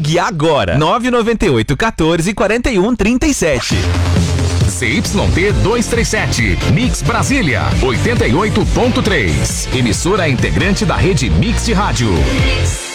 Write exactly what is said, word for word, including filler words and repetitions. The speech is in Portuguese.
Ligue agora. nove nove oito, quatorze, quarenta e um, trinta e sete. C Y T duzentos e trinta e sete, Mix Brasília, oitenta e oito ponto três. Emissora integrante da rede Mix de Rádio.